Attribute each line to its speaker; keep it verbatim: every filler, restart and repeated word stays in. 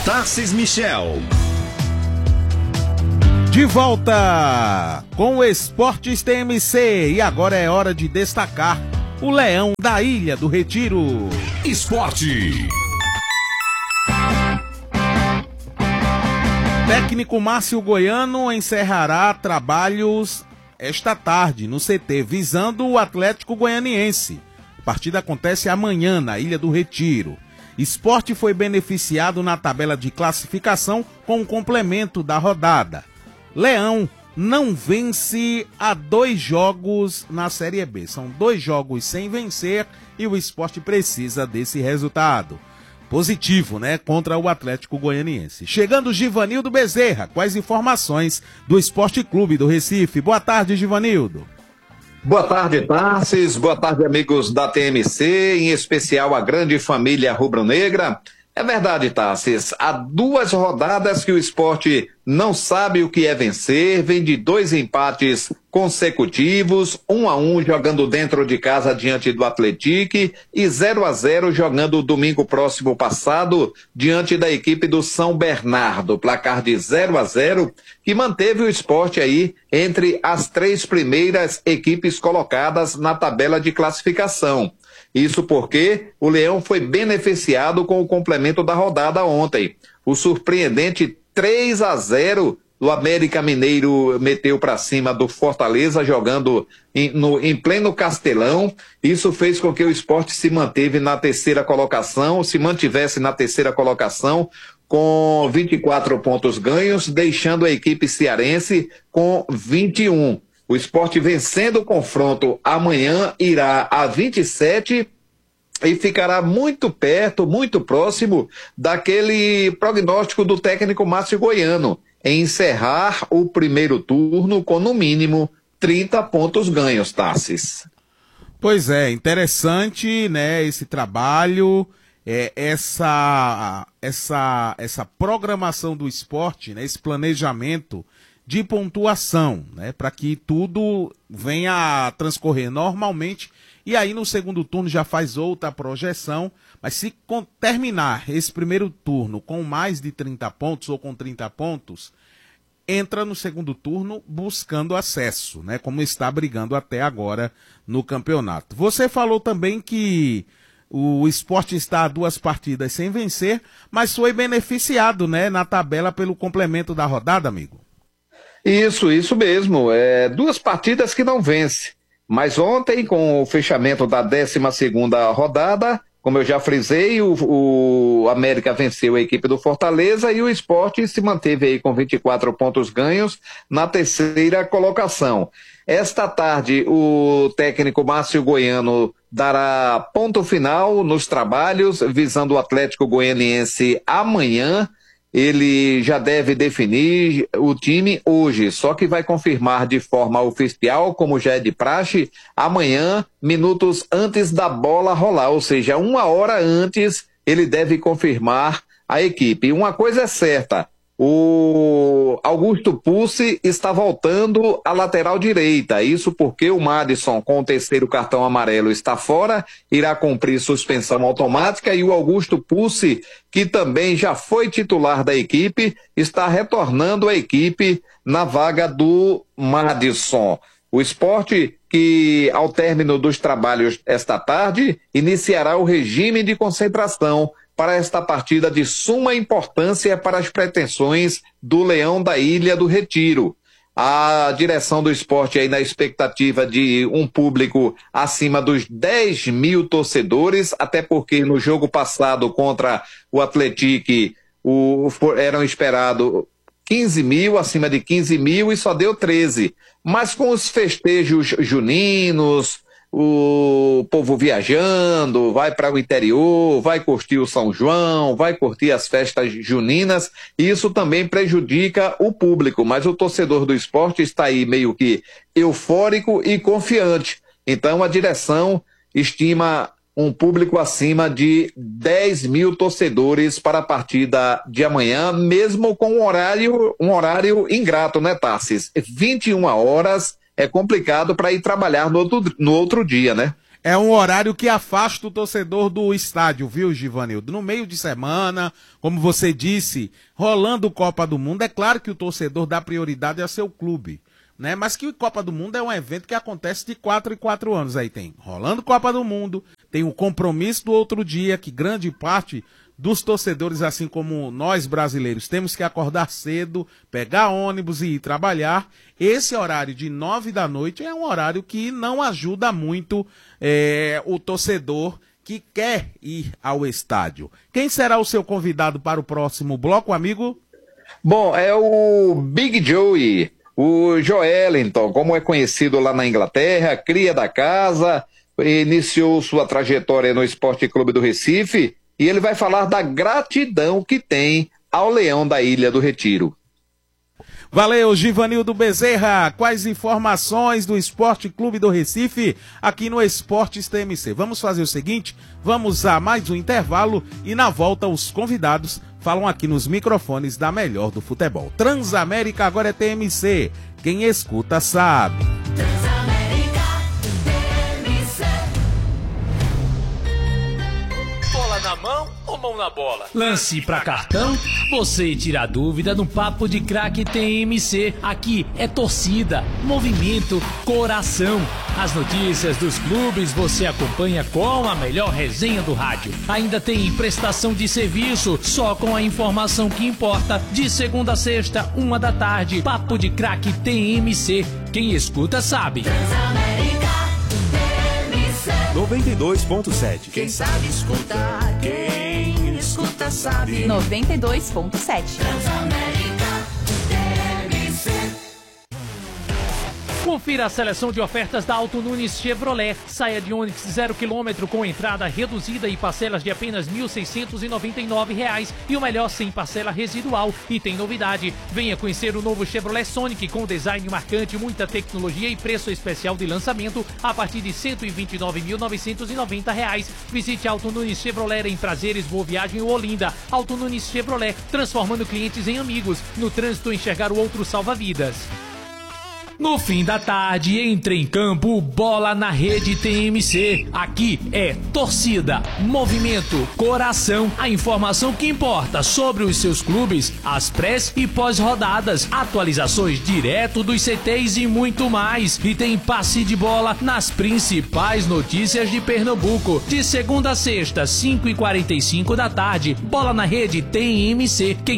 Speaker 1: Tarcís Michel.
Speaker 2: De volta com o Esportes T M C e agora é hora de destacar o Leão da Ilha do Retiro.
Speaker 1: Esporte.
Speaker 2: Técnico Márcio Goiano encerrará trabalhos esta tarde no C T, visando o Atlético Goianiense. A partida acontece amanhã na Ilha do Retiro. Sport foi beneficiado na tabela de classificação com o complemento da rodada. Leão não vence há dois jogos na Série B. São dois jogos sem vencer e o Sport precisa desse resultado positivo, né, contra o Atlético Goianiense. Chegando Givanildo Bezerra com as informações do Esporte Clube do Recife. Boa tarde, Givanildo.
Speaker 3: Boa tarde, Tarcís. Boa tarde, amigos da T M C, em especial a grande família rubro-negra. É verdade, Tarcís, há duas rodadas que o Sport não sabe o que é vencer, vem de dois empates consecutivos, um a um jogando dentro de casa diante do Atlético e zero a zero jogando domingo próximo passado diante da equipe do São Bernardo, placar de zero a zero, que manteve o Sport aí entre as três primeiras equipes colocadas na tabela de classificação. Isso porque o Leão foi beneficiado com o complemento da rodada ontem. O surpreendente três a zero do América Mineiro meteu para cima do Fortaleza, jogando em, no, em pleno Castelão. Isso fez com que o Sport se manteve na terceira colocação, se mantivesse na terceira colocação com vinte e quatro pontos ganhos, deixando a equipe cearense com vinte e um. O Sport vencendo o confronto amanhã irá a vinte e sete e ficará muito perto, muito próximo daquele prognóstico do técnico Márcio Goiano, em encerrar o primeiro turno com no mínimo trinta pontos ganhos, Tarcís.
Speaker 2: Pois é, interessante, né, esse trabalho, é, essa, essa, essa programação do esporte, né, esse planejamento de pontuação, né, para que tudo venha a transcorrer normalmente, e aí no segundo turno já faz outra projeção, mas se com, terminar esse primeiro turno com mais de trinta pontos ou com trinta pontos, entra no segundo turno buscando acesso, né, como está brigando até agora no campeonato. Você falou também que o Sport está a duas partidas sem vencer, mas foi beneficiado, né, na tabela pelo complemento da rodada, amigo.
Speaker 3: Isso, isso mesmo. É, duas partidas que não vence. Mas ontem, com o fechamento da décima segunda rodada, como eu já frisei, o, o América venceu a equipe do Fortaleza e o Sport se manteve aí com vinte e quatro pontos ganhos na terceira colocação. Esta tarde, o técnico Márcio Goiano dará ponto final nos trabalhos, visando o Atlético Goianiense amanhã. Ele já deve definir o time hoje, só que vai confirmar de forma oficial, como já é de praxe, amanhã, minutos antes da bola rolar, ou seja, uma hora antes ele deve confirmar a equipe. E uma coisa é certa, o Augusto Pucci está voltando à lateral direita, isso porque o Madison, com o terceiro cartão amarelo, está fora, irá cumprir suspensão automática, e o Augusto Pucci, que também já foi titular da equipe, está retornando à equipe na vaga do Madison. O Sport, que ao término dos trabalhos esta tarde, iniciará o regime de concentração para esta partida de suma importância para as pretensões do Leão da Ilha do Retiro. A direção do Sport aí na expectativa de um público acima dos dez mil torcedores, até porque no jogo passado contra o Atlético o, eram esperados quinze mil, acima de quinze mil, e só deu treze. Mas com os festejos juninos, o povo viajando, vai para o interior, vai curtir o São João, vai curtir as festas juninas, e isso também prejudica o público, mas o torcedor do Sport está aí meio que eufórico e confiante. Então a direção estima um público acima de dez mil torcedores para a partida de amanhã, mesmo com um horário, um horário ingrato, né, Tarcís? vinte e uma horas é complicado para ir trabalhar no outro, no outro dia, né?
Speaker 2: É um horário que afasta o torcedor do estádio, viu, Givanildo? No meio de semana, como você disse, rolando Copa do Mundo, é claro que o torcedor dá prioridade ao seu clube, né? Mas que Copa do Mundo é um evento que acontece de quatro em quatro anos. Aí tem rolando Copa do Mundo, tem o compromisso do outro dia, que grande parte dos torcedores, assim como nós brasileiros, temos que acordar cedo, pegar ônibus e ir trabalhar. Esse horário de nove da noite é um horário que não ajuda muito é, o torcedor que quer ir ao estádio. Quem será o seu convidado para o próximo bloco, amigo?
Speaker 3: Bom, é o Big Joey, o Joelinton, como é conhecido lá na Inglaterra, cria da casa, iniciou sua trajetória no Esporte Clube do Recife, e ele vai falar da gratidão que tem ao Leão da Ilha do Retiro.
Speaker 2: Valeu, Givanildo Bezerra. Quais informações do Esporte Clube do Recife aqui no Esportes T M C? Vamos fazer o seguinte, vamos a mais um intervalo e na volta os convidados falam aqui nos microfones da melhor do futebol. Transamérica agora é T M C. Quem escuta sabe.
Speaker 4: Na mão ou mão na bola? Lance pra cartão? Você tira a dúvida no Papo de Craque T M C. Aqui é torcida, movimento, coração. As notícias dos clubes você acompanha com a melhor resenha do rádio. Ainda tem prestação de serviço, só com a informação que importa. De segunda a sexta, uma da tarde. Papo de Craque T M C. Quem escuta sabe.
Speaker 1: noventa e dois ponto sete.
Speaker 5: Quem sabe escutar, quem escuta sabe.
Speaker 6: noventa e dois ponto sete.
Speaker 5: Transamérica T M C.
Speaker 4: Confira a seleção de ofertas da Auto Nunes Chevrolet. Saia de Onix zero quilômetro com entrada reduzida e parcelas de apenas mil seiscentos e noventa e nove reais. E o melhor, sem parcela residual. E tem novidade, venha conhecer o novo Chevrolet Sonic com design marcante, muita tecnologia e preço especial de lançamento a partir de cento e vinte e nove mil novecentos e noventa reais. Visite Auto Nunes Chevrolet em Prazeres, Boa Viagem ou Olinda. Auto Nunes Chevrolet, transformando clientes em amigos. No trânsito, enxergar o outro salva vidas. No fim da tarde, entre em campo, bola na rede T M C. Aqui é torcida, movimento, coração. A informação que importa sobre os seus clubes, as pré e pós-rodadas, atualizações direto dos C Tês e muito mais. E tem passe de bola nas principais notícias de Pernambuco. De segunda a sexta, cinco e quarenta e cinco da tarde, bola na rede T M C. Quem